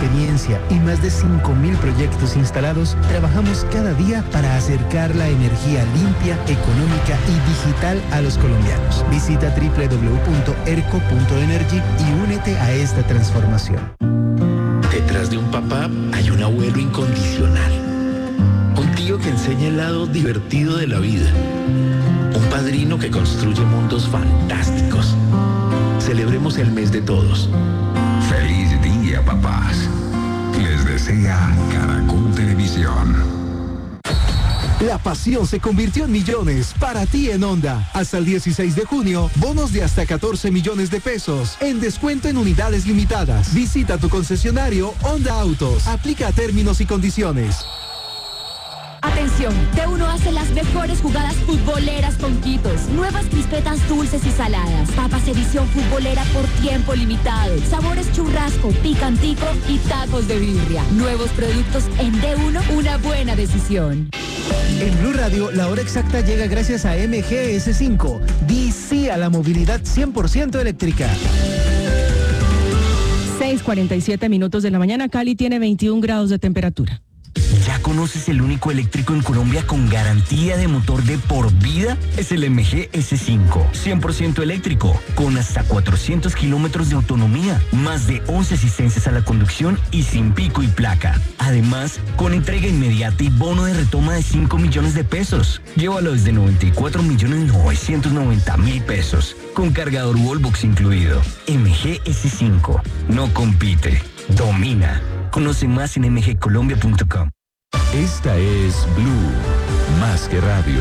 experiencia y más de 5.000 proyectos instalados, trabajamos cada día para acercar la energía limpia, económica y digital a los colombianos. Visita www.erco.energy y únete a esta transformación. Detrás de un papá hay un abuelo incondicional. Un tío que enseña el lado divertido de la vida. Un padrino que construye mundos fantásticos. Celebremos el mes de todos. ¡Feliz día, papás! Les desea Caracol Televisión. La pasión se convirtió en millones para ti en Honda. Hasta el 16 de junio, bonos de hasta 14 millones de pesos en descuento en unidades limitadas. Visita tu concesionario Honda Autos. Aplica términos y condiciones. Atención, T1 hace las mejores jugadas futboleras con Quitos. Nuevas crispetas dulces y saladas. Papas edición futbolera por tiempo limitado. Sabores churrasco, picantico y tacos de birria. Nuevos productos en D1, una buena decisión. En Blue Radio, la hora exacta llega gracias a MGS5. Di sí a la movilidad 100% eléctrica. 6:47 minutos de la mañana. Cali tiene 21 grados de temperatura. ¿Ya conoces el único eléctrico en Colombia con garantía de motor de por vida? Es el MG S5, 100% eléctrico, con hasta 400 kilómetros de autonomía, más de 11 asistencias a la conducción y sin pico y placa. Además, con entrega inmediata y bono de retoma de 5 millones de pesos. Llévalo desde 94.990.000 pesos, con cargador Wallbox incluido. MG S5, no compite, domina. Conoce más en mgcolombia.com. Esta es Blue, más que radio.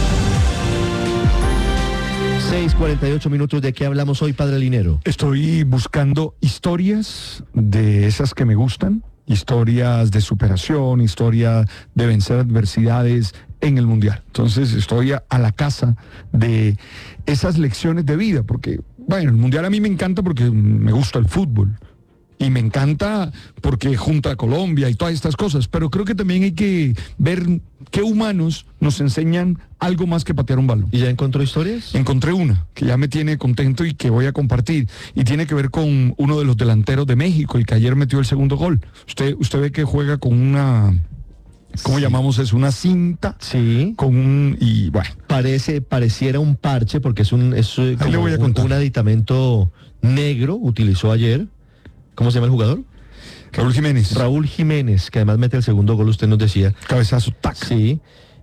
6:48 minutos. ¿De qué hablamos hoy, Padre Linero? Estoy buscando historias de esas que me gustan, historias de superación, historia de vencer adversidades en el Mundial. Entonces estoy a la casa de esas lecciones de vida, porque, bueno, el Mundial a mí me encanta porque me gusta el fútbol. Y me encanta porque junta a Colombia y todas estas cosas, pero creo que también hay que ver qué humanos nos enseñan algo más que patear un balón. ¿Y ya encontró historias? Encontré una que ya me tiene contento y que voy a compartir, y tiene que ver con uno de los delanteros de México, el que ayer metió el segundo gol. Usted ve que juega con una... ¿Cómo llamamos eso? Una cinta. Sí. Con un... Y bueno. Pareciera un parche porque es como le voy a contar. Un aditamento negro utilizó ayer. ¿Cómo se llama el jugador? Raúl Jiménez. Raúl Jiménez, que además mete el segundo gol, usted nos decía. Cabezazo, tac. Sí.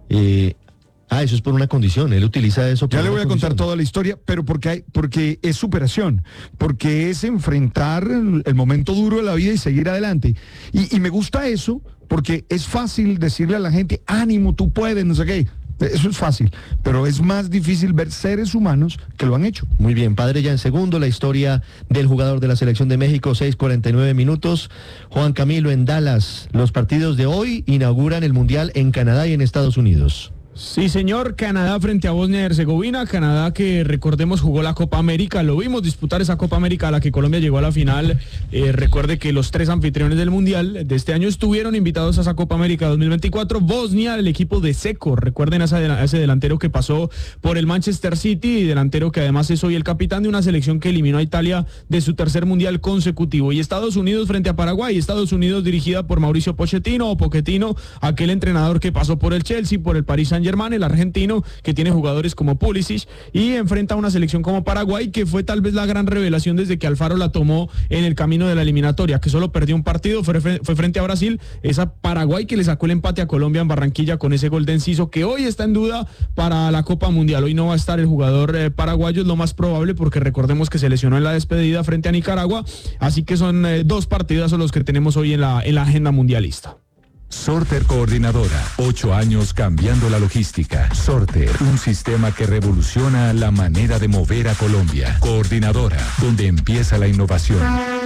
Eso es por una condición, él utiliza eso por Ya le voy a condición. contar toda la historia, pero porque es superación, porque es enfrentar el momento duro de la vida y seguir adelante. Y me gusta eso, porque es fácil decirle a la gente, ánimo, tú puedes, no sé qué. Eso es fácil, pero es más difícil ver seres humanos que lo han hecho. Muy bien, padre, ya en segundo, la historia del jugador de la Selección de México, 6:49 minutos. Juan Camilo, en Dallas, los partidos de hoy inauguran el Mundial en Canadá y en Estados Unidos. Sí, señor, Canadá frente a Bosnia y Herzegovina, Canadá que recordemos jugó la Copa América, lo vimos disputar esa Copa América a la que Colombia llegó a la final. Recuerde que los 3 anfitriones del Mundial de este año estuvieron invitados a esa Copa América 2024, Bosnia, el equipo de Seco, recuerden a ese delantero que pasó por el Manchester City, y delantero que además es hoy el capitán de una selección que eliminó a Italia de su tercer Mundial consecutivo. Y Estados Unidos frente a Paraguay, Estados Unidos dirigida por Mauricio Pochettino, aquel entrenador que pasó por el Chelsea, por el Paris Saint-Germain, el argentino, que tiene jugadores como Pulisic, y enfrenta a una selección como Paraguay, que fue tal vez la gran revelación desde que Alfaro la tomó en el camino de la eliminatoria, que solo perdió un partido, fue frente a Brasil, esa Paraguay que le sacó el empate a Colombia en Barranquilla con ese gol de Enciso, que hoy está en duda para la Copa Mundial. Hoy no va a estar el jugador paraguayo, es lo más probable, porque recordemos que se lesionó en la despedida frente a Nicaragua, así que son 2 partidazos los que tenemos hoy en la agenda mundialista. Sorter Coordinadora, 8 años cambiando la logística. Sorter, un sistema que revoluciona la manera de mover a Colombia. Coordinadora, donde empieza la innovación.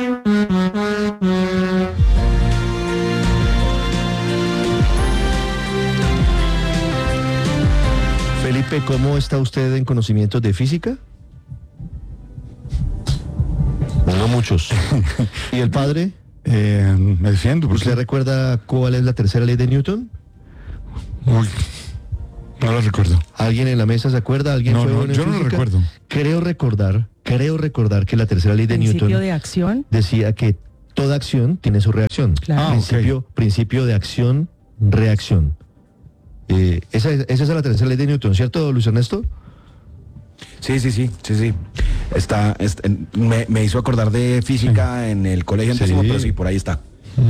Felipe, ¿cómo está usted en conocimientos de física? No muchos. ¿Y el padre? Me defiendo. ¿Usted recuerda cuál es la tercera ley de Newton? Uy, no lo recuerdo. ¿Alguien en la mesa se acuerda? ¿Alguien No, fue no, bueno en yo no lo física? recuerdo. Creo recordar que la tercera ley de Newton ¿Principio de acción? decía que toda acción tiene su reacción. Claro. Principio de acción, reacción. Esa es la tercera ley de Newton, ¿cierto, Luis Ernesto? Sí. Me hizo acordar de física en el colegio en décimo, pero sí, por ahí está.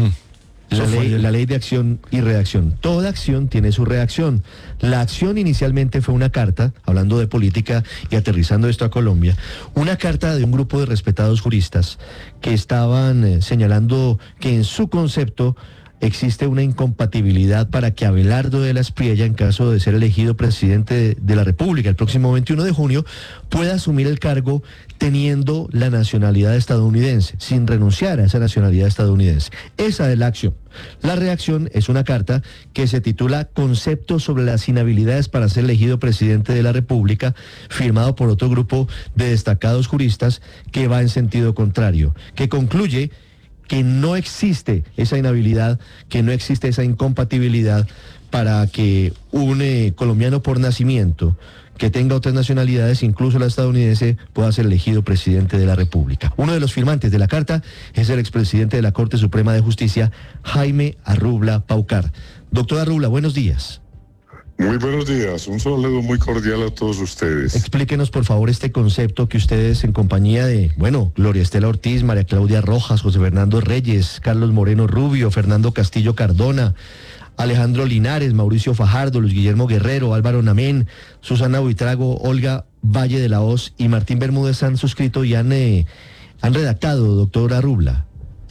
La ley de acción y reacción. Toda acción tiene su reacción. La acción inicialmente fue una carta, hablando de política y aterrizando esto a Colombia, una carta de un grupo de respetados juristas que estaban señalando que en su concepto existe una incompatibilidad para que Abelardo de la Espriella, en caso de ser elegido presidente de la República el próximo 21 de junio, pueda asumir el cargo teniendo la nacionalidad estadounidense, sin renunciar a esa nacionalidad estadounidense. Esa es la acción. La reacción es una carta que se titula Conceptos sobre las inhabilidades para ser elegido presidente de la República, firmado por otro grupo de destacados juristas que va en sentido contrario, que concluye que no existe esa inhabilidad, que no existe esa incompatibilidad para que un colombiano por nacimiento que tenga otras nacionalidades, incluso la estadounidense, pueda ser elegido presidente de la República. Uno de los firmantes de la carta es el expresidente de la Corte Suprema de Justicia, Jaime Arrubla Paucar. Doctor Arrubla, buenos días. Muy buenos días, un saludo muy cordial a todos ustedes. Explíquenos por favor este concepto que ustedes en compañía de, Gloria Estela Ortiz, María Claudia Rojas, José Fernando Reyes, Carlos Moreno Rubio, Fernando Castillo Cardona, Alejandro Linares, Mauricio Fajardo, Luis Guillermo Guerrero, Álvaro Namén, Susana Buitrago, Olga Valle de la Hoz y Martín Bermúdez han suscrito y han redactado, doctor Arrubla.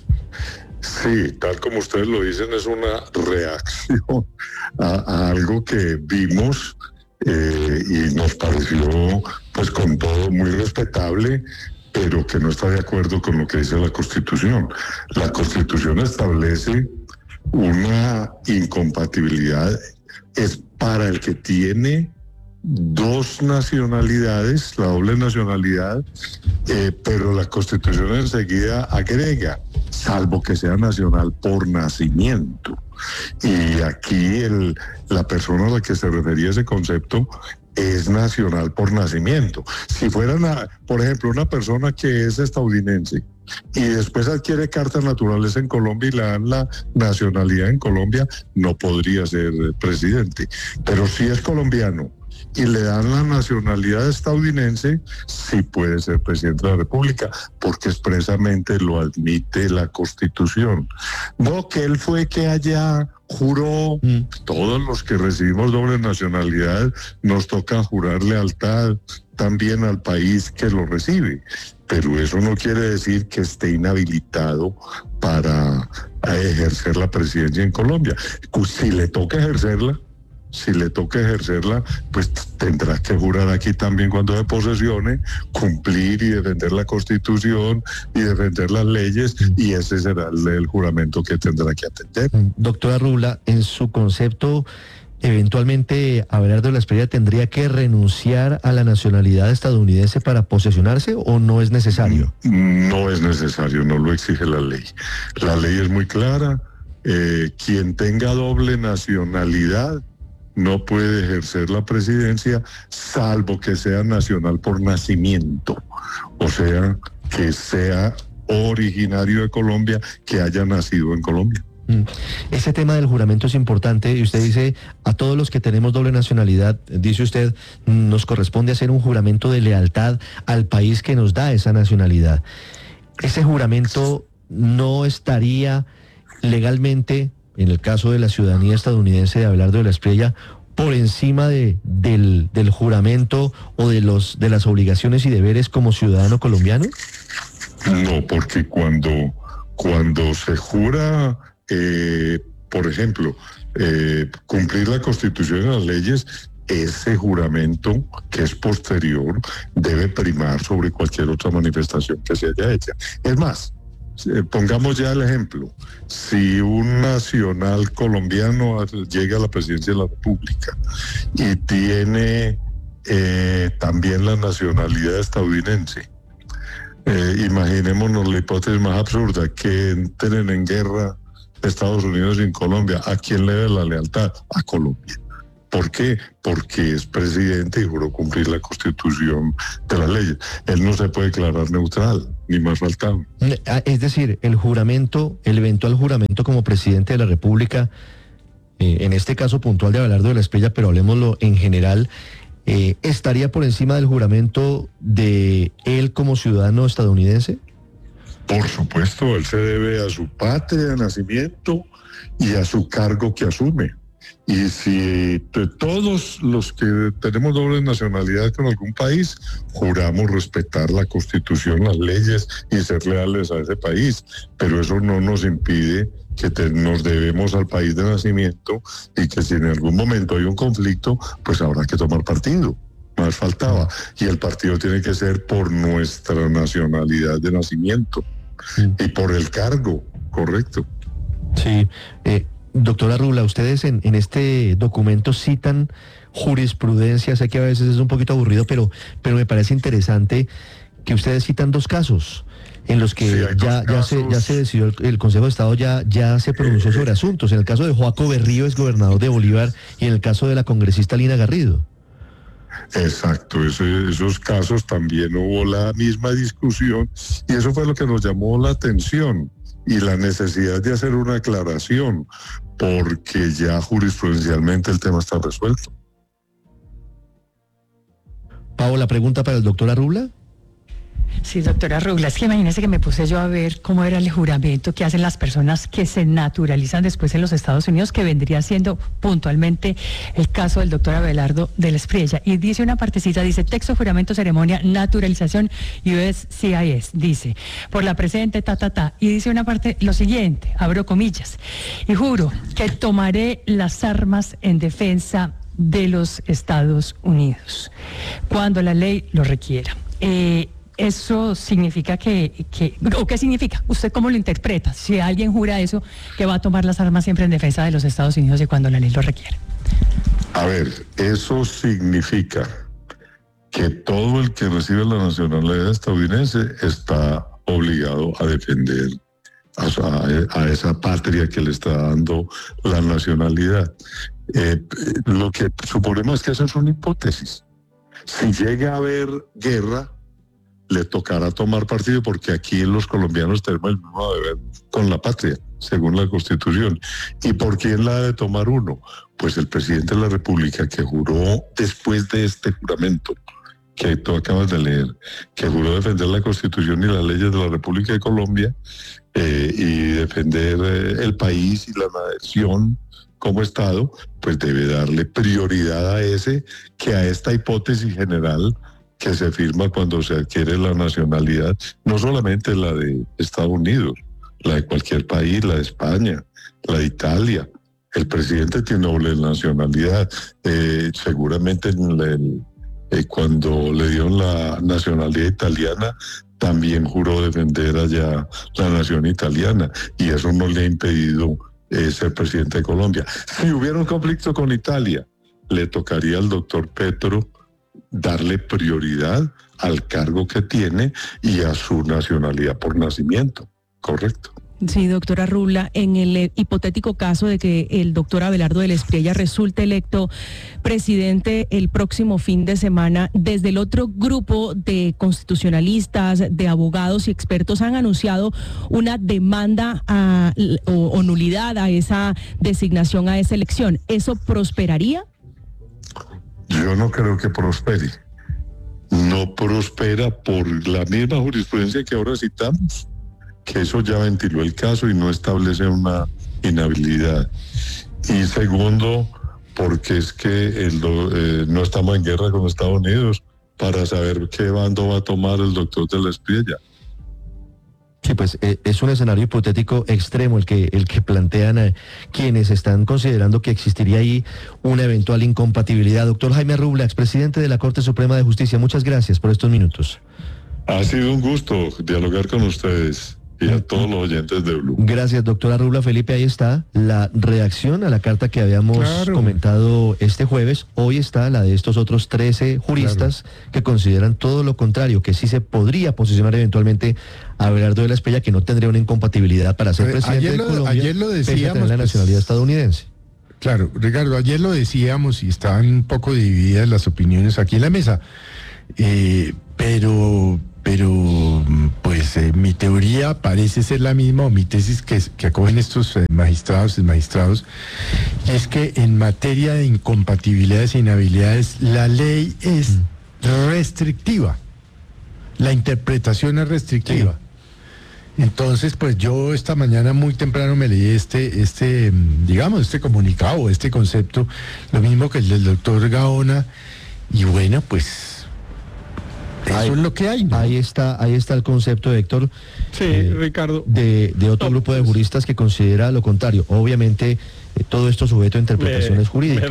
Sí, tal como ustedes lo dicen, es una reacción a algo que vimos y nos pareció, pues con todo, muy respetable, pero que no está de acuerdo con lo que dice la Constitución. La Constitución establece una incompatibilidad, es para el que tiene dos nacionalidades, la doble nacionalidad, pero la Constitución enseguida agrega, salvo que sea nacional por nacimiento. Y aquí la persona a la que se refería ese concepto es nacional por nacimiento. Si fuera, por ejemplo, una persona que es estadounidense y después adquiere cartas naturales en Colombia y le dan la nacionalidad en Colombia, no podría ser presidente. Pero si es colombiano y le dan la nacionalidad estadounidense, sí puede ser presidente de la República, porque expresamente lo admite la Constitución. No que él fue que allá juró, todos los que recibimos doble nacionalidad nos toca jurar lealtad también al país que lo recibe, pero eso no quiere decir que esté inhabilitado para ejercer la presidencia en Colombia. Si le toca ejercerla, pues tendrá que jurar aquí también cuando se posesione, cumplir y defender la Constitución y defender las leyes, y ese será el juramento que tendrá que atender. Doctor Arrubla, en su concepto, eventualmente Abelardo de la Espriella tendría que renunciar a la nacionalidad estadounidense para posesionarse, ¿o no es necesario? No es necesario, no lo exige la ley. La ley es muy clara, quien tenga doble nacionalidad no puede ejercer la presidencia, salvo que sea nacional por nacimiento, o sea, que sea originario de Colombia, que haya nacido en Colombia. Ese tema del juramento es importante, y usted dice, a todos los que tenemos doble nacionalidad, dice usted, nos corresponde hacer un juramento de lealtad al país que nos da esa nacionalidad. Ese juramento no estaría legalmente, en el caso de la ciudadanía estadounidense de Abelardo de la Espriella, por encima del juramento o de las obligaciones y deberes como ciudadano colombiano? No, porque cuando se jura, por ejemplo, cumplir la Constitución y las leyes, ese juramento, que es posterior, debe primar sobre cualquier otra manifestación que se haya hecha. Es más, pongamos ya el ejemplo, si un nacional colombiano llega a la presidencia de la República y tiene también la nacionalidad estadounidense, imaginémonos la hipótesis más absurda, que entren en guerra Estados Unidos y Colombia, ¿a quién le debe la lealtad? A Colombia. ¿Por qué? Porque es presidente y juró cumplir la Constitución de las leyes. Él no se puede declarar neutral, ni más faltaba. Es decir, el eventual juramento como presidente de la República, en este caso puntual de Abelardo de la Espriella, pero hablemoslo en general, ¿estaría por encima del juramento de él como ciudadano estadounidense? Por supuesto, él se debe a su patria de nacimiento y a su cargo que asume. Y si todos los que tenemos doble nacionalidad con algún país juramos respetar la Constitución, las leyes y ser leales a ese país, pero eso no nos impide que nos debemos al país de nacimiento y que si en algún momento hay un conflicto, pues habrá que tomar partido. Más faltaba. Y el partido tiene que ser por nuestra nacionalidad de nacimiento y por el cargo, correcto. Sí. Doctora Rubla, ustedes en este documento citan jurisprudencia, sé que a veces es un poquito aburrido, pero me parece interesante que ustedes citan dos casos en los que ya se decidió, el Consejo de Estado ya se pronunció sobre asuntos, en el caso de Joaco Berrío, exgobernador de Bolívar, y en el caso de la congresista Lina Garrido. Exacto, esos casos también hubo la misma discusión y eso fue lo que nos llamó la atención y la necesidad de hacer una aclaración porque ya jurisprudencialmente el tema está resuelto. Pau, la pregunta para el doctor Arrubla. Sí, doctora Rubla, es que imagínese que me puse yo a ver cómo era el juramento que hacen las personas que se naturalizan después en los Estados Unidos, que vendría siendo puntualmente el caso del doctor Abelardo de la Espriella. Y dice una partecita, dice, texto, juramento, ceremonia, naturalización, USCIS, dice, por la presente, y dice una parte, lo siguiente, abro comillas, y juro que tomaré las armas en defensa de los Estados Unidos, cuando la ley lo requiera. ¿Eso significa o qué significa? ¿Usted cómo lo interpreta? Si alguien jura eso, que va a tomar las armas siempre en defensa de los Estados Unidos y cuando la ley lo requiere. A ver, eso significa que todo el que recibe la nacionalidad estadounidense está obligado a defender a esa patria que le está dando la nacionalidad. Lo que suponemos es que esa es una hipótesis. Si llega a haber guerra, le tocará tomar partido porque aquí los colombianos tenemos el mismo deber con la patria, según la Constitución. ¿Y por quién la debe tomar uno? Pues el presidente de la República, que juró después de este juramento que tú acabas de leer, que juró defender la Constitución y las leyes de la República de Colombia y defender el país y la nación como Estado, pues debe darle prioridad a ese que a esta hipótesis general que se firma cuando se adquiere la nacionalidad, no solamente la de Estados Unidos, la de cualquier país, la de España, la de Italia. El presidente tiene doble nacionalidad. Seguramente cuando le dieron la nacionalidad italiana, también juró defender allá la nación italiana, y eso no le ha impedido ser presidente de Colombia. Si hubiera un conflicto con Italia, le tocaría al doctor Petro darle prioridad al cargo que tiene y a su nacionalidad por nacimiento, ¿correcto? Sí, doctora Rubla, en el hipotético caso de que el doctor Abelardo de la Espriella resulte electo presidente el próximo fin de semana, desde el otro grupo de constitucionalistas, de abogados y expertos han anunciado una demanda o nulidad a esa designación, a esa elección. ¿Eso prosperaría? Yo no creo que prospere. No prospera por la misma jurisprudencia que ahora citamos, que eso ya ventiló el caso y no establece una inhabilidad. Y segundo, porque es que no estamos en guerra con Estados Unidos para saber qué bando va a tomar el doctor de la Espriella. Sí, pues es un escenario hipotético extremo el que plantean quienes están considerando que existiría ahí una eventual incompatibilidad. Doctor Jaime Arrubla, expresidente de la Corte Suprema de Justicia, muchas gracias por estos minutos. Ha sido un gusto dialogar con ustedes y a todos los oyentes de Blue. Gracias, doctor Arrubla. Felipe, ahí está la reacción a la carta que habíamos comentado este jueves. Hoy está la de estos otros 13 juristas que consideran todo lo contrario, que sí se podría posicionar eventualmente a Abelardo de la Espriella, que no tendría una incompatibilidad para ser presidente de Colombia, ayer lo decíamos, pese a tener la nacionalidad estadounidense. Claro, Ricardo, ayer lo decíamos y estaban un poco divididas las opiniones aquí en la mesa, pero pues mi teoría parece ser la misma, o mi tesis que acogen estos magistrados, es que en materia de incompatibilidades e inhabilidades, la ley es restrictiva, la interpretación es restrictiva. Sí. Entonces, pues yo esta mañana muy temprano me leí este comunicado, este concepto, lo mismo que el del doctor Gaona, y bueno, pues eso es lo que hay, ¿no? Ahí está el concepto, Héctor. Sí, Ricardo. De otro grupo de juristas que considera lo contrario. Obviamente, todo esto sujeto a interpretaciones jurídicas.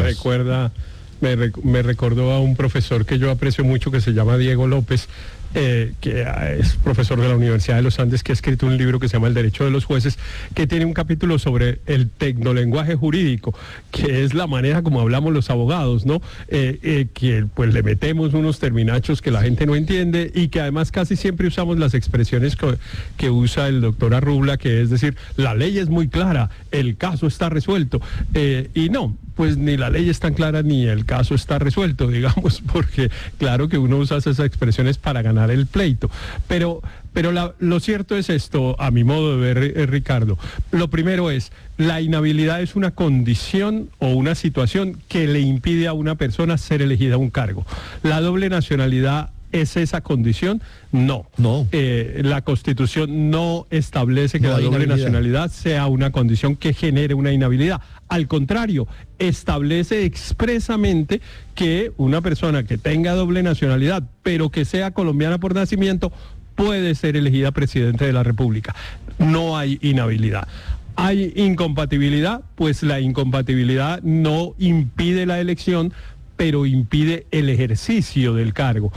Me recordó a un profesor que yo aprecio mucho, que se llama Diego López, que es profesor de la Universidad de los Andes, que ha escrito un libro que se llama El Derecho de los Jueces, que tiene un capítulo sobre el tecnolenguaje jurídico, que es la manera como hablamos los abogados, ¿no? Que pues le metemos unos terminachos que la gente no entiende, y que además casi siempre usamos las expresiones que usa el doctor Arrubla, que es decir, la ley es muy clara, el caso está resuelto, y no, pues ni la ley es tan clara ni el caso está resuelto, digamos, porque claro que uno usa esas expresiones para ganar el pleito. Pero lo cierto es esto, a mi modo de ver, Ricardo. Lo primero es, la inhabilidad es una condición o una situación que le impide a una persona ser elegida a un cargo. La doble nacionalidad ¿es esa condición? No. La Constitución no establece que la doble nacionalidad sea una condición que genere una inhabilidad. Al contrario, establece expresamente que una persona que tenga doble nacionalidad, pero que sea colombiana por nacimiento, puede ser elegida presidente de la República. No hay inhabilidad. ¿Hay incompatibilidad? Pues la incompatibilidad no impide la elección, pero impide el ejercicio del cargo.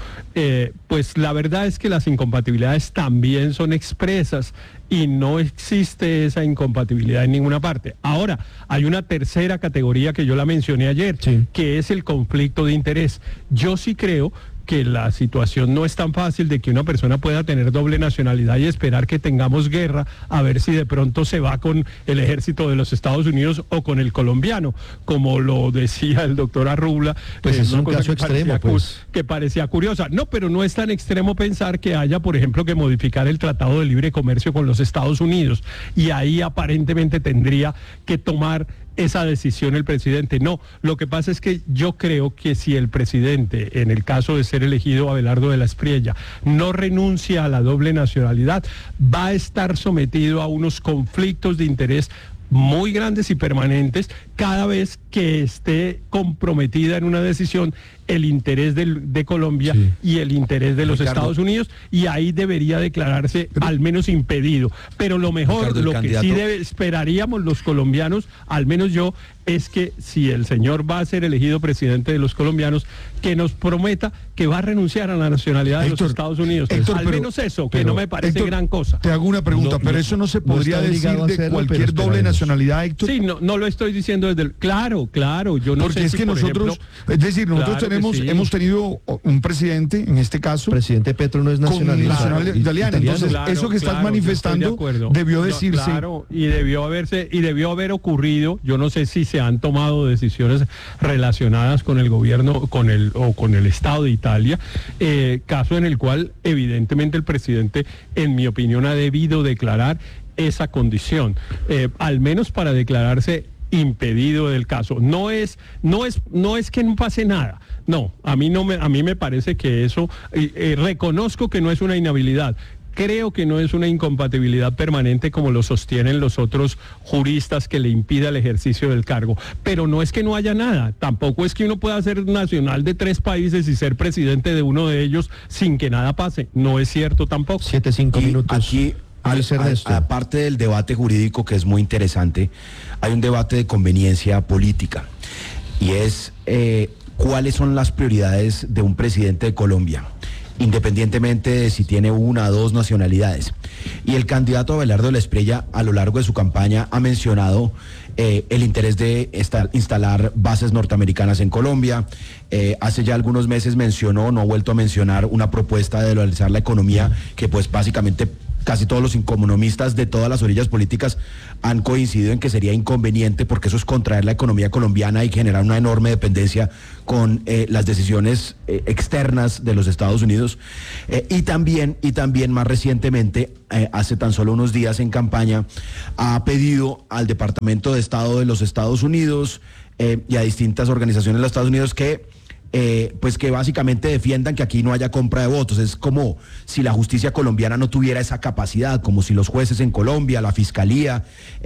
Pues la verdad es que las incompatibilidades también son expresas y no existe esa incompatibilidad en ninguna parte. Ahora, hay una tercera categoría que yo la mencioné ayer, que es el conflicto de interés. Yo sí creo que la situación no es tan fácil de que una persona pueda tener doble nacionalidad y esperar que tengamos guerra a ver si de pronto se va con el ejército de los Estados Unidos o con el colombiano, como lo decía el doctor Arrubla. Pues es un caso extremo, que parecía curiosa. No, pero no es tan extremo pensar que haya, por ejemplo, que modificar el Tratado de Libre Comercio con los Estados Unidos, y ahí aparentemente tendría que tomar esa decisión el presidente. No, lo que pasa es que yo creo que si el presidente, en el caso de ser elegido Abelardo de la Espriella, no renuncia a la doble nacionalidad, va a estar sometido a unos conflictos de interés muy grandes y permanentes cada vez que esté comprometida en una decisión el interés de Colombia y el interés de los Estados Unidos, y ahí debería declararse al menos impedido. Pero lo mejor, Ricardo, lo que sí esperaríamos los colombianos, al menos yo, es que si el señor va a ser elegido presidente de los colombianos, que nos prometa que va a renunciar a la nacionalidad de los Estados Unidos. Al menos eso, que no me parece gran cosa. Te hago una pregunta, pero eso no se podría decir de cualquier doble nacionalidad, Héctor. Sí, no lo estoy diciendo desde el... Claro, yo no sé. Porque es que nosotros, es decir, nosotros hemos tenido un presidente, en este caso... Presidente Petro no es nacionalidad italiana. Entonces, eso que estás manifestando debió decirse... Claro, y debió haber ocurrido. Yo no sé si se han tomado decisiones relacionadas con el gobierno, con el Estado de Italia, caso en el cual evidentemente el presidente, en mi opinión, ha debido declarar esa condición, al menos para declararse impedido del caso. No es que no pase nada. No, a mí me parece que eso, reconozco que no es una inhabilidad. Creo que no es una incompatibilidad permanente como lo sostienen los otros juristas que le impida el ejercicio del cargo. Pero no es que no haya nada. Tampoco es que uno pueda ser nacional de 3 países y ser presidente de uno de ellos sin que nada pase. No es cierto tampoco. 7-5 minutos. Aquí, aparte del debate jurídico, que es muy interesante, hay un debate de conveniencia política. Y es cuáles son las prioridades de un presidente de Colombia, independientemente de si tiene 1 o 2 nacionalidades. Y el candidato Abelardo de la Espriella, a lo largo de su campaña, ha mencionado el interés de instalar bases norteamericanas en Colombia. Hace ya algunos meses no ha vuelto a mencionar una propuesta de dolarizar la economía, que pues básicamente casi todos los economistas de todas las orillas políticas han coincidido en que sería inconveniente porque eso es contraer la economía colombiana y generar una enorme dependencia con las decisiones externas de los Estados Unidos. Y también más recientemente, hace tan solo unos días en campaña, ha pedido al Departamento de Estado de los Estados Unidos y a distintas organizaciones de los Estados Unidos que básicamente defiendan que aquí no haya compra de votos. Es como si la justicia colombiana no tuviera esa capacidad, como si los jueces en Colombia, la fiscalía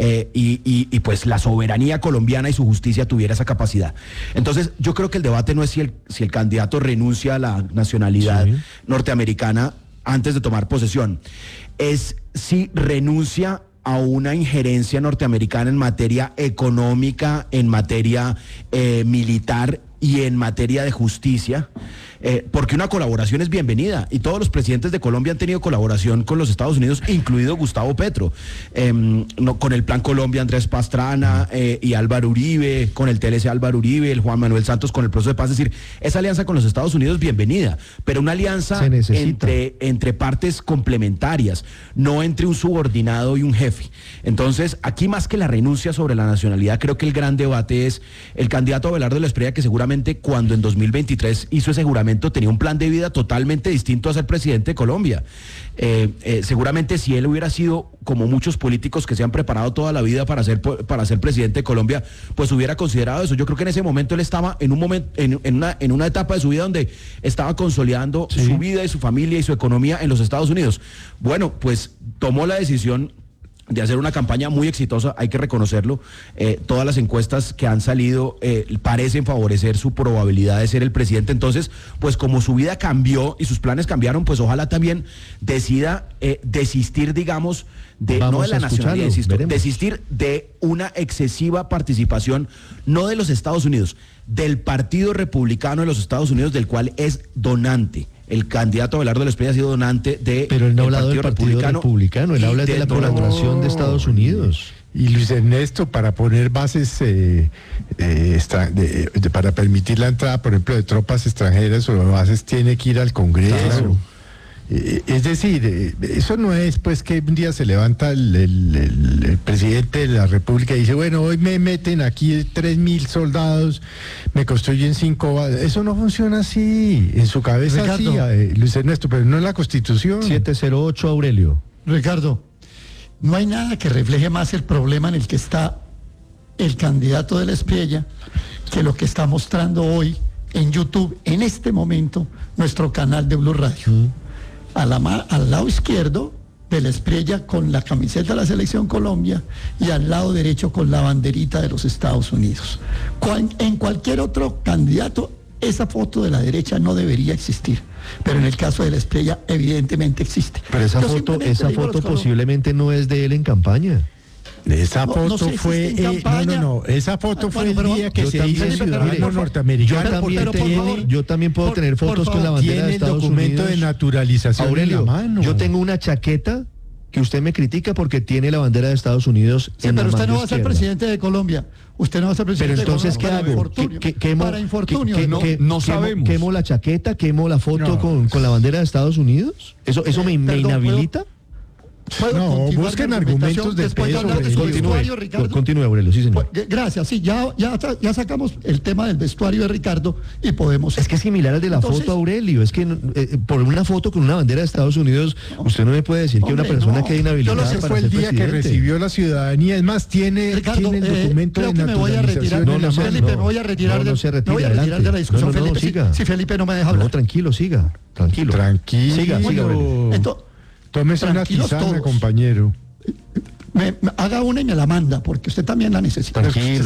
y pues la soberanía colombiana y su justicia tuviera esa capacidad. Entonces yo creo que el debate no es si el candidato renuncia a la nacionalidad norteamericana antes de tomar posesión, es si renuncia a una injerencia norteamericana en materia económica, en materia militar y en materia de justicia, porque una colaboración es bienvenida y todos los presidentes de Colombia han tenido colaboración con los Estados Unidos, incluido Gustavo Petro, con el Plan Colombia Andrés Pastrana y Álvaro Uribe, con el TLC Álvaro Uribe, el Juan Manuel Santos con el proceso de paz. Es decir, esa alianza con los Estados Unidos bienvenida, pero una alianza entre partes complementarias, no entre un subordinado y un jefe. Entonces, aquí más que la renuncia sobre la nacionalidad, creo que el gran debate es el candidato Abelardo de la Espriella, que seguramente cuando en 2023 hizo ese juramento tenía un plan de vida totalmente distinto a ser presidente de Colombia. Seguramente si él hubiera sido como muchos políticos que se han preparado toda la vida para ser presidente de Colombia, pues hubiera considerado eso. Yo creo que en ese momento él estaba en una etapa de su vida donde estaba consolidando su vida y su familia y su economía en los Estados Unidos. Bueno, pues tomó la decisión de hacer una campaña muy exitosa, hay que reconocerlo. Todas las encuestas que han salido parecen favorecer su probabilidad de ser el presidente. Entonces, pues como su vida cambió y sus planes cambiaron, pues ojalá también decida desistir, digamos, no de la nacionalidad, insisto, desistir de una excesiva participación, no de los Estados Unidos, del Partido Republicano de los Estados Unidos, del cual es donante. El candidato Abelardo de la Espriella ha sido donante de Pero él no habla del Partido Republicano, él habla de la colaboración de Estados Unidos. Y Luis Ernesto, para poner bases para permitir la entrada, por ejemplo, de tropas extranjeras o bases, tiene que ir al Congreso. Claro. Es decir, eso no es pues que un día se levanta el presidente de la República y dice, bueno, hoy me meten aquí 3.000 soldados, me construyen 5 bases. Eso no funciona así, en su cabeza Ricardo, así, Luis Ernesto, pero no en la Constitución. 708, Aurelio. Ricardo, no hay nada que refleje más el problema en el que está el candidato de la Espriella que lo que está mostrando hoy en YouTube, en este momento, nuestro canal de Blue Radio. Al lado izquierdo de la Espriella con la camiseta de la Selección Colombia y al lado derecho con la banderita de los Estados Unidos. En cualquier otro candidato esa foto de la derecha no debería existir, pero en el caso de la Espriella evidentemente existe. Pero esa foto posiblemente no es de él en campaña. Esa foto fue esa foto fue el día que se hizo ciudadano norteamericano. Yo también puedo tener fotos con la bandera de Estados Unidos. Tiene el documento de naturalización Aurelio, en la mano. Yo tengo una chaqueta que usted me critica porque tiene la bandera de Estados Unidos en la mano. Pero usted no va a ser presidente de Colombia. Usted no va a ser presidente de Colombia. Pero entonces, ¿qué hago? Para infortunio. No sabemos. ¿Quemo la chaqueta? ¿Quemo la foto con la bandera de Estados Unidos? ¿Eso me inhabilita? No, busquen argumentos de peso. Continúe, Aurelio, sí, señor. Gracias, sí, ya sacamos el tema del vestuario de Ricardo y podemos... Es que es similar al de la foto, Aurelio, es que por una foto con una bandera de Estados Unidos, usted no me puede decir que una persona quede inhabilitada para ser presidente. Fue el día que recibió la ciudadanía, es más, tiene el documento de naturalización. Felipe, me voy a retirar de la discusión, Felipe, si Felipe no me deja hablar. No, tranquilo, siga. Siga, Aurelio. Tómese una tisana, compañero. Haga una y me la manda, porque usted también la necesita. Tranquilo.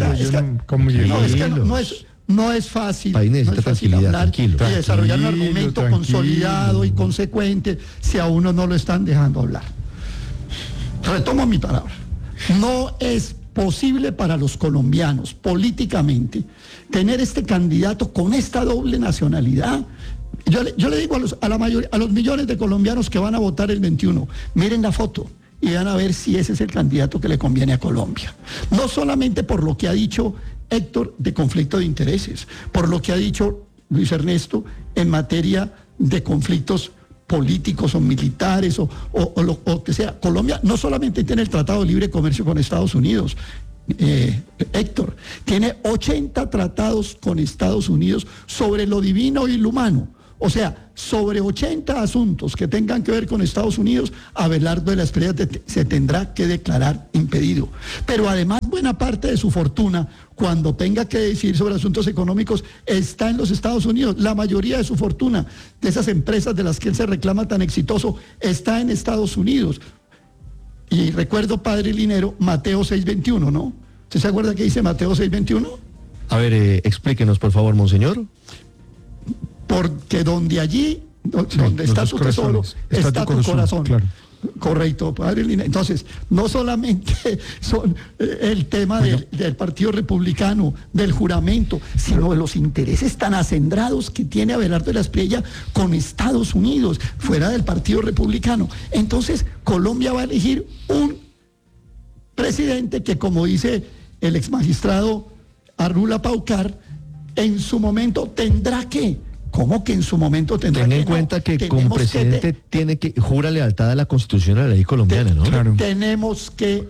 No es fácil hablar y desarrollar un argumento consolidado y consecuente si a uno no lo están dejando hablar. Retomo mi palabra. No es posible para los colombianos políticamente tener este candidato con esta doble nacionalidad. Yo le digo a los millones de colombianos que van a votar el 21, miren la foto y van a ver si ese es el candidato que le conviene a Colombia. No solamente por lo que ha dicho Héctor de conflicto de intereses, por lo que ha dicho Luis Ernesto en materia de conflictos políticos o militares o que sea. Colombia no solamente tiene el Tratado de Libre Comercio con Estados Unidos, Héctor, tiene 80 tratados con Estados Unidos sobre lo divino y lo humano. O sea, sobre 80 asuntos que tengan que ver con Estados Unidos, Abelardo de la Espriella se tendrá que declarar impedido. Pero además, buena parte de su fortuna, cuando tenga que decir sobre asuntos económicos, está en los Estados Unidos. La mayoría de su fortuna, de esas empresas de las que él se reclama tan exitoso, está en Estados Unidos. Y recuerdo, padre Linero, Mateo 6:21, ¿no? ¿Usted se acuerda qué dice Mateo 6:21? A ver, explíquenos, por favor, monseñor. Porque donde está tu tesoro, está tu corazón. Claro. Correcto, padre Linero. Entonces, no solamente son el tema del Partido Republicano, del juramento, sino de los intereses tan acendrados que tiene Abelardo de la Espriella con Estados Unidos, fuera del Partido Republicano. Entonces, Colombia va a elegir un presidente que, como dice el exmagistrado Arrula Paucar, en su momento tendrá que... ¿Cómo que en su momento tendrá que? Ten en cuenta que como presidente tiene que jura lealtad a la Constitución y a la ley colombiana, ¿no? Claro. Tenemos que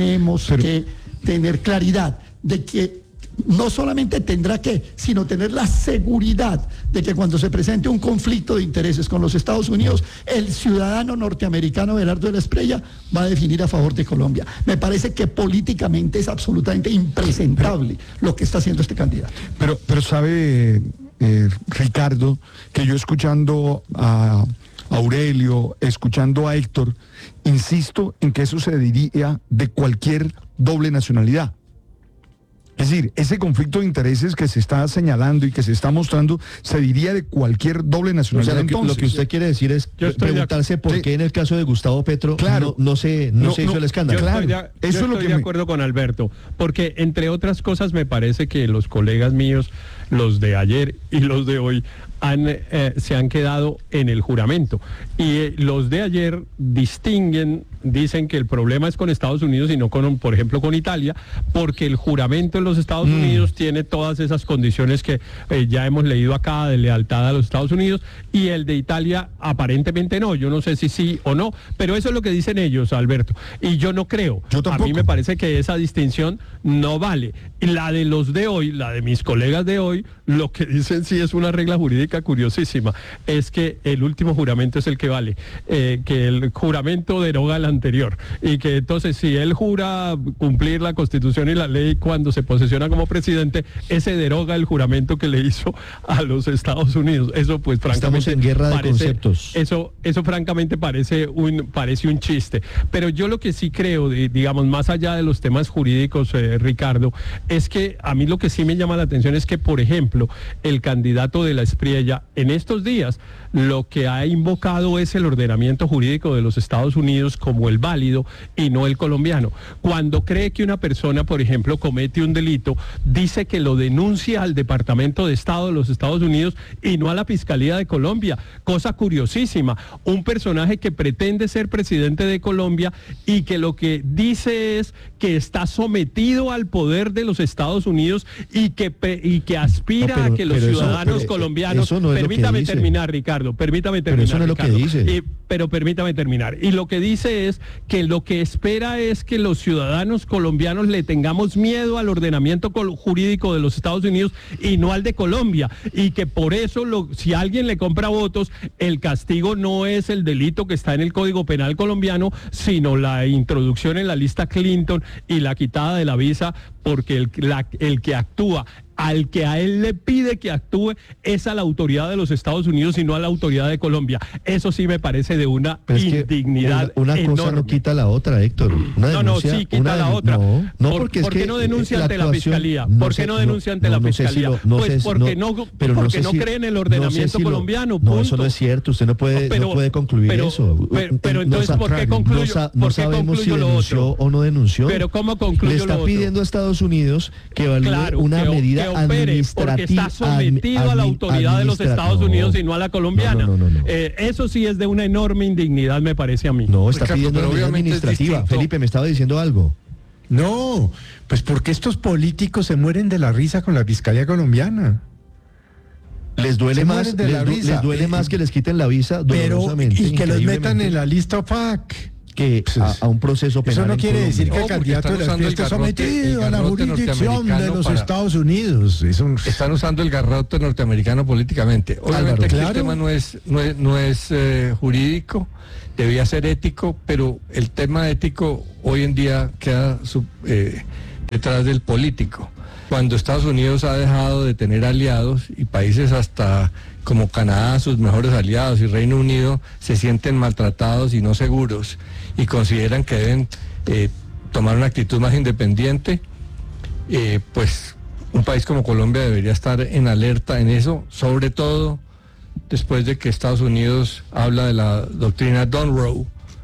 tener claridad de que no solamente tendrá que, sino tener la seguridad de que cuando se presente un conflicto de intereses con los Estados Unidos, el ciudadano norteamericano Abelardo de la Espriella va a definir a favor de Colombia. Me parece que políticamente es absolutamente impresentable lo que está haciendo este candidato. Pero sabe... Ricardo, que yo escuchando a Aurelio, escuchando a Héctor, insisto en que eso se diría de cualquier doble nacionalidad. Es decir, ese conflicto de intereses que se está señalando y que se está mostrando se diría de cualquier doble nacionalidad. O sea, lo que usted quiere decir es preguntarse por qué en el caso de Gustavo Petro no se hizo el escándalo. Yo estoy de acuerdo con Alberto, porque entre otras cosas me parece que los colegas míos, los de ayer y los de hoy, se han quedado en el juramento. Y los de ayer dicen que el problema es con Estados Unidos y no con, por ejemplo, con Italia, porque el juramento en los Estados Unidos tiene todas esas condiciones que ya hemos leído acá de lealtad a los Estados Unidos, y el de Italia aparentemente no. Yo no sé si sí o no, pero eso es lo que dicen ellos, Alberto. Y yo no creo. A mí me parece que esa distinción no vale. La de los de hoy, la de mis colegas de hoy, lo que dicen sí es una regla jurídica curiosísima, es que el último juramento es el que vale, que el juramento deroga el anterior, y que entonces si él jura cumplir la Constitución y la ley cuando se posesiona como presidente, ese deroga el juramento que le hizo a los Estados Unidos. Eso pues francamente... Estamos en guerra de conceptos. Eso francamente parece un chiste. Pero yo lo que sí creo, digamos, más allá de los temas jurídicos, Ricardo, es que a mí lo que sí me llama la atención es que, por ejemplo, el candidato de la Espriella en estos días lo que ha invocado es el ordenamiento jurídico de los Estados Unidos como el válido y no el colombiano. Cuando cree que una persona, por ejemplo, comete un delito, dice que lo denuncia al Departamento de Estado de los Estados Unidos y no a la Fiscalía de Colombia. Cosa curiosísima. Un personaje que pretende ser presidente de Colombia y que lo que dice es que está sometido al poder de los Estados Unidos y que aspira a que los ciudadanos colombianos... Permítame terminar, Ricardo. Permítame terminar. Pero eso no es lo que dice. Pero permítame terminar. Y lo que dice es que lo que espera es que los ciudadanos colombianos le tengamos miedo al ordenamiento jurídico de los Estados Unidos y no al de Colombia. Y que por eso, si alguien le compra votos, el castigo no es el delito que está en el Código Penal colombiano, sino la introducción en la lista Clinton y la quitada de la visa, porque el que actúa, al que a él le pide que actúe, es a la autoridad de los Estados Unidos y no a la autoridad de Colombia. Eso sí me parece de una indignidad una cosa enorme. No quita la otra, Héctor. Sí quita la otra. ¿Por qué no denuncia ante la Fiscalía? ¿Por qué no denuncia ante la Fiscalía? Pues porque no cree en el ordenamiento colombiano. No, eso no es cierto. Usted no puede concluir eso. Pero entonces, ¿por qué concluyo? No sabemos si denunció o no denunció. Pero ¿cómo concluyo? Le está pidiendo a Estados Unidos que evalúe una medida administrativa, porque está sometido a la autoridad de los Estados Unidos y no a la colombiana. No. Eso sí es de una enorme indignidad, me parece a mí. No, está pidiendo una medida administrativa. Felipe, me estaba diciendo algo. No, pues porque estos políticos se mueren de la risa con la Fiscalía colombiana. Les duele más, les duele más que les quiten la visa dolorosamente. Y que los metan en la lista OPAC. Que a un proceso penal. Eso no quiere decir que el candidato de la Espriella esté sometido a la jurisdicción de los Estados Unidos. Están usando el garrote norteamericano políticamente. Obviamente el tema no es jurídico, debía ser ético, pero el tema ético hoy en día queda detrás del político. Cuando Estados Unidos ha dejado de tener aliados y países hasta como Canadá, sus mejores aliados, y Reino Unido se sienten maltratados y no seguros y consideran que deben tomar una actitud más independiente, pues un país como Colombia debería estar en alerta en eso, sobre todo después de que Estados Unidos habla de la doctrina Monroe,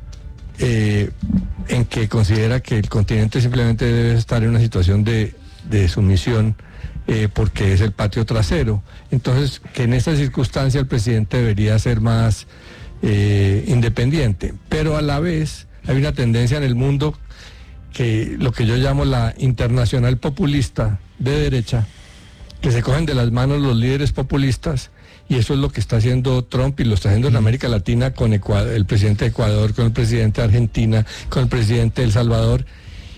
en que considera que el continente simplemente debe estar en una situación de sumisión porque es el patio trasero. Entonces, que en esta circunstancia el presidente debería ser más independiente, pero a la vez hay una tendencia en el mundo que lo que yo llamo la internacional populista de derecha, que se cogen de las manos los líderes populistas, y eso es lo que está haciendo Trump y lo está haciendo en América Latina con el presidente de Ecuador, con el presidente de Argentina, con el presidente de El Salvador.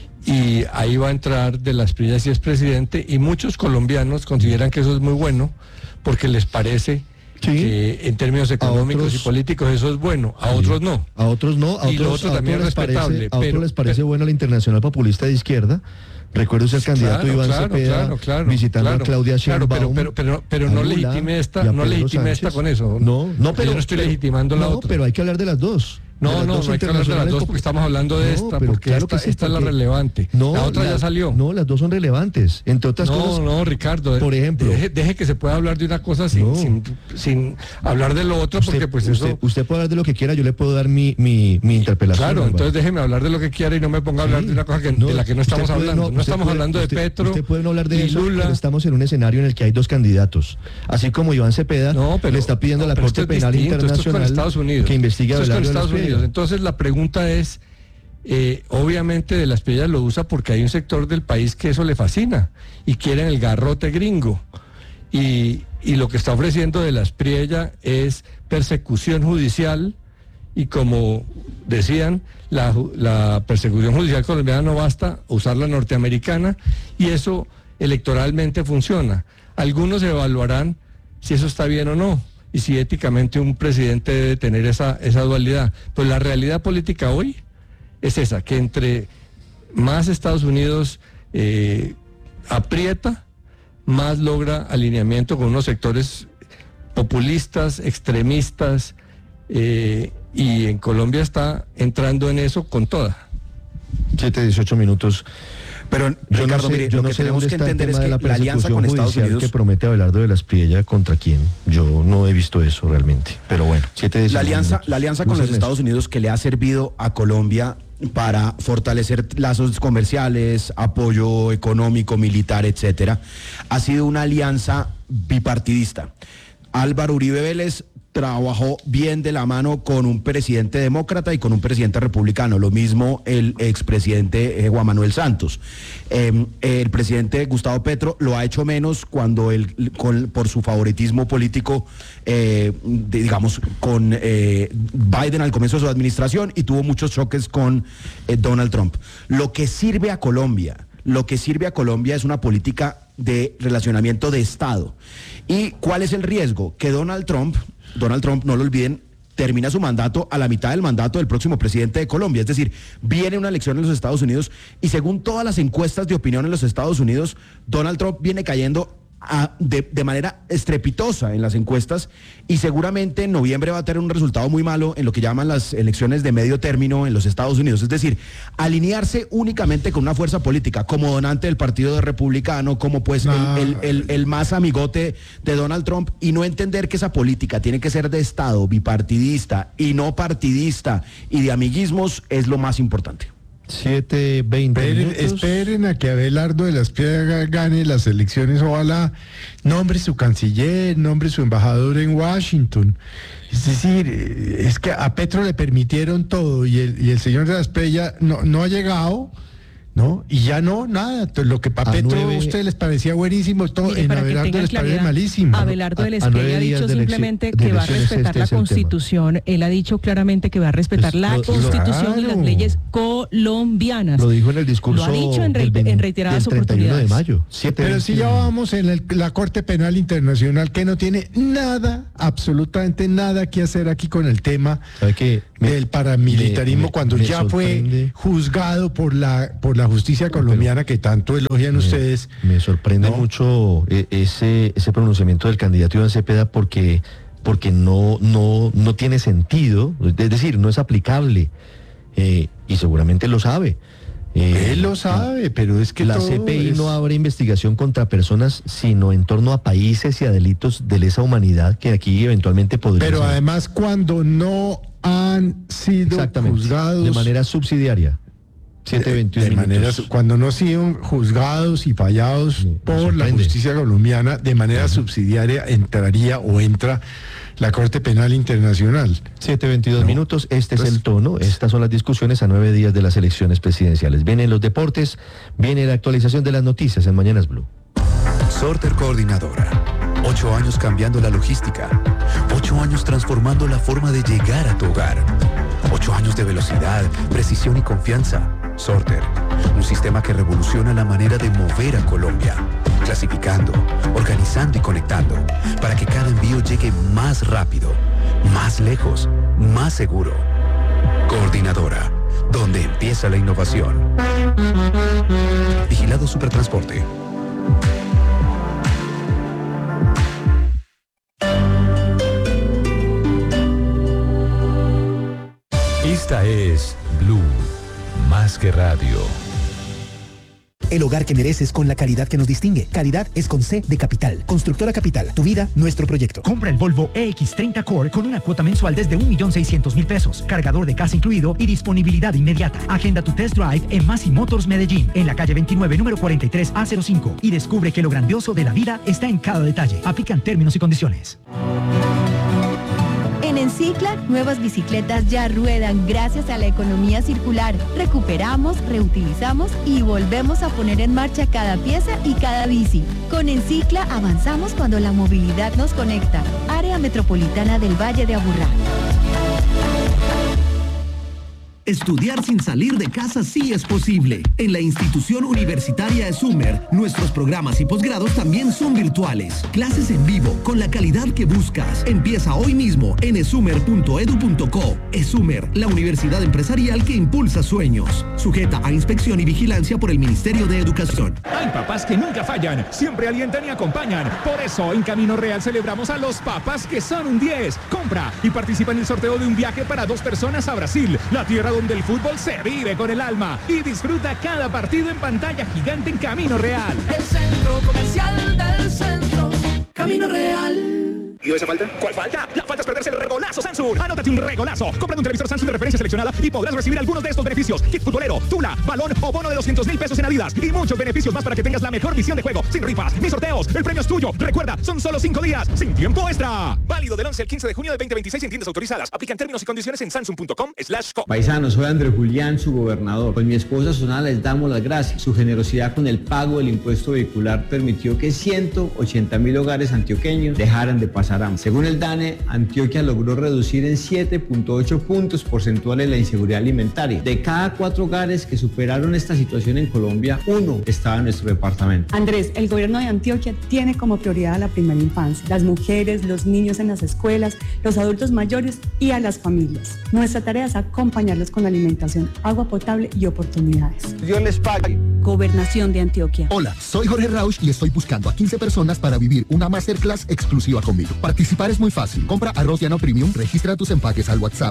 Y ahí va a entrar de la Espriella si es presidente, y muchos colombianos consideran que eso es muy bueno porque les parece que en términos económicos y políticos eso es bueno, a otros no. A otros no, a y lo otro también es respetable. A otros les parece buena la internacional populista de izquierda. Recuerdo el candidato Iván Cepeda visitando a Claudia Sheinbaum. Pero no legitime esta con eso. No, pero yo no estoy legitimando la otra. Pero hay que hablar de las dos. No hay que hablar de las dos porque estamos hablando de esta, porque claro esta es la relevante. La otra ya salió. No, las dos son relevantes. Entre otras cosas. No, Ricardo. Por ejemplo. Deje que se pueda hablar de una cosa sin hablar de lo otro, porque pues eso... Usted puede hablar de lo que quiera, yo le puedo dar mi interpelación. Claro, entonces déjeme hablar de lo que quiera y no me ponga a hablar de una cosa de la que no estamos hablando. No estamos hablando de Petro. Usted puede no hablar de eso, Lula. pero estamos en un escenario en el que hay dos candidatos. Así como Iván Cepeda le está pidiendo a la Corte Penal Internacional que investigue a Abelardo de la Espriella. Entonces la pregunta es, obviamente de la Espriella lo usa porque hay un sector del país que eso le fascina y quieren el garrote gringo, y lo que está ofreciendo de la Espriella es persecución judicial, y como decían, la persecución judicial colombiana no basta, usar la norteamericana, y eso electoralmente funciona. Algunos evaluarán si eso está bien o no, y si éticamente un presidente debe tener esa dualidad. Pues la realidad política hoy es esa, que entre más Estados Unidos aprieta, más logra alineamiento con unos sectores populistas, extremistas, y en Colombia está entrando en eso con toda. 7:18 minutos. Pero Ricardo, mire, lo que tenemos que entender es que la alianza con Estados Unidos que promete Abelardo de la Espriella, ¿contra quién? Yo no he visto eso realmente, pero bueno. La alianza con los Estados Unidos, que le ha servido a Colombia para fortalecer lazos comerciales, apoyo económico, militar, etcétera, ha sido una alianza bipartidista. Álvaro Uribe Vélez trabajó bien de la mano con un presidente demócrata y con un presidente republicano, lo mismo el expresidente Juan Manuel Santos. El presidente Gustavo Petro lo ha hecho menos cuando por su favoritismo político, digamos, con Biden al comienzo de su administración, y tuvo muchos choques con Donald Trump. Lo que sirve a Colombia es una política de relacionamiento de Estado. ¿Y cuál es el riesgo? Que Donald Trump, no lo olviden, termina su mandato a la mitad del mandato del próximo presidente de Colombia. Es decir, viene una elección en los Estados Unidos y según todas las encuestas de opinión en los Estados Unidos, Donald Trump viene cayendo de manera estrepitosa en las encuestas, y seguramente en noviembre va a tener un resultado muy malo en lo que llaman las elecciones de medio término en los Estados Unidos. Es decir, alinearse únicamente con una fuerza política como donante del Partido Republicano, como pues el más amigote de Donald Trump, y no entender que esa política tiene que ser de Estado, bipartidista y no partidista y de amiguismos, es lo más importante. 7:20. Esperen a que Abelardo de la Espriella gane las elecciones. Ojalá nombre su canciller, nombre su embajador en Washington. Es decir, es que a Petro le permitieron todo y el señor de la Espriella no ha llegado ¿no? Y ya no, nada. Entonces, lo que para Petro a ustedes les parecía buenísimo, todo en Abelardo les parece malísimo. Abelardo del Espriella ha dicho simplemente que va a respetar la Constitución. Él ha dicho claramente que va a respetar la Constitución y las leyes colombianas. Lo dijo en el discurso. Lo ha dicho en reiteradas oportunidades. De mayo. Pero si ya vamos en la Corte Penal Internacional, que no tiene nada, absolutamente nada que hacer aquí con el tema del paramilitarismo, cuando ya fue juzgado por la justicia colombiana que tanto elogian ustedes. Me sorprende mucho ese pronunciamiento del candidato Iván Cepeda porque no tiene sentido, es decir, no es aplicable, y seguramente lo sabe. Él lo sabe, pero es que la CPI no abre investigación contra personas, sino en torno a países y a delitos de lesa humanidad que aquí eventualmente podrían ser. Pero además cuando no han sido juzgados de manera subsidiaria. 7:21 cuando no siguen juzgados y fallados por la justicia colombiana de manera subsidiaria, entra la Corte Penal Internacional. 7:22 minutos, es el tono, estas son las discusiones a 9 días de las elecciones presidenciales. Vienen los deportes, viene la actualización de las noticias en Mañanas Blue. Sorter Coordinadora, 8 años cambiando la logística, 8 años transformando la forma de llegar a tu hogar, 8 años de velocidad, precisión y confianza. Sorter, un sistema que revoluciona la manera de mover a Colombia, clasificando, organizando y conectando, para que cada envío llegue más rápido, más lejos, más seguro. Coordinadora, donde empieza la innovación. Vigilado Supertransporte. Esta es Blue. Más que radio. El hogar que mereces con la calidad que nos distingue. Calidad es con C de Capital. Constructora Capital. Tu vida, nuestro proyecto. Compra el Volvo EX30 Core con una cuota mensual desde 1.600.000 pesos. Cargador de casa incluido y disponibilidad inmediata. Agenda tu test drive en Masi Motors Medellín, en la calle 29, número 43 A05. Y descubre que lo grandioso de la vida está en cada detalle. Aplican términos y condiciones. En Encicla, nuevas bicicletas ya ruedan gracias a la economía circular. Recuperamos, reutilizamos y volvemos a poner en marcha cada pieza y cada bici. Con Encicla avanzamos cuando la movilidad nos conecta. Área Metropolitana del Valle de Aburrá. Estudiar sin salir de casa sí es posible. En la institución universitaria ESUMER, nuestros programas y posgrados también son virtuales. Clases en vivo, con la calidad que buscas. Empieza hoy mismo en esumer.edu.co. ESUMER, la universidad empresarial que impulsa sueños. Sujeta a inspección y vigilancia por el Ministerio de Educación. Hay papás que nunca fallan, siempre alientan y acompañan. Por eso, en Camino Real celebramos a los papás que son un 10. Compra y participa en el sorteo de un viaje para 2 personas a Brasil, la tierra donde el fútbol se vive con el alma, y disfruta cada partido en pantalla gigante en Camino Real. El centro comercial del centro, Camino Real. ¿Y esa falta? ¿Cuál falta? La falta es perderse el regolazo Samsung. Anótate un regolazo. Compra un televisor Samsung de referencia seleccionada y podrás recibir algunos de estos beneficios: kit futbolero, tula, balón o bono de 200.000 pesos en Adidas, y muchos beneficios más para que tengas la mejor visión de juego, sin rifas ni sorteos. El premio es tuyo. Recuerda, son solo 5 días, sin tiempo extra. Válido del 11 al 15 de junio de 2026 en tiendas autorizadas. Aplican términos y condiciones en samsung.com/co. Paisanos, soy Andrés Julián, su gobernador. Con mi esposa Susana les damos las gracias. Su generosidad con el pago del impuesto vehicular permitió que 180.000 hogares antioqueños dejaran de pasar hambre. Según el DANE, Antioquia logró reducir en 7.8 puntos porcentuales la inseguridad alimentaria. De cada 4 hogares que superaron esta situación en Colombia, 1 estaba en nuestro departamento. Andrés, el gobierno de Antioquia tiene como prioridad a la primera infancia, las mujeres, los niños en las escuelas, los adultos mayores y a las familias. Nuestra tarea es acompañarlos con alimentación, agua potable y oportunidades. Dios les pague. Gobernación de Antioquia. Hola, soy Jorge Rausch y estoy buscando a 15 personas para vivir una masterclass exclusiva conmigo. Participar es muy fácil. Compra arroz llano premium, registra tus empaques al WhatsApp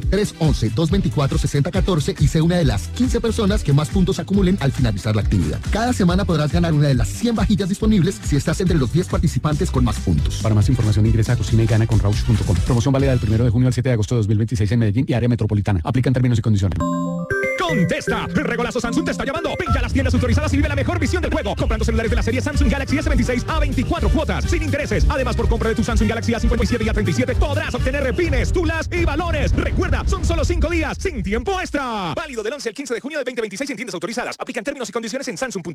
311-224-6014 y sé una de las 15 personas que más puntos acumulen al finalizar la actividad. Cada semana podrás ganar una de las 100 vajillas disponibles si estás entre los 10 participantes con más puntos. Para más información ingresa a cocinayGana.com. Promoción válida del 1 de junio al 7 de agosto de 2026 en Medellín y área metropolitana. Aplican términos y condiciones. Contesta. El regolazo Samsung te está llamando. Ven ya a las tiendas autorizadas y vive la mejor visión del juego. Comprando celulares de la serie Samsung Galaxy S26 a 24 cuotas, sin intereses. Además, por compra de tu Samsung Galaxy A57 y A37 podrás obtener repines, tulas y balones. Recuerda, son solo 5 días, sin tiempo extra. Válido del 11 al 15 de junio de 2026 en tiendas autorizadas. Aplican términos y condiciones en Samsung.com.